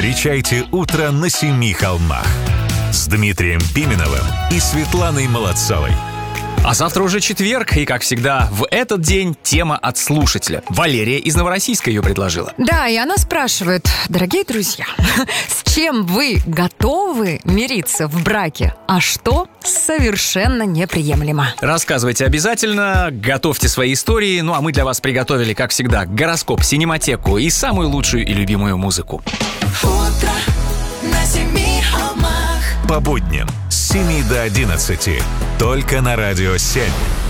Встречайте утро на Семи холмах с Дмитрием Пименовым и Светланой Молодцовой. А завтра уже четверг, и, как всегда, в этот день тема от слушателя. Валерия из Новороссийска ее предложила. Да, и она спрашивает: дорогие друзья, с чем вы готовы мириться в браке, а что совершенно неприемлемо? Рассказывайте обязательно, готовьте свои истории, ну а мы для вас приготовили, как всегда, гороскоп, синематеку и самую лучшую и любимую музыку. Утро на Семи холмах. По будням с 7 до 11. Только на Радио 7.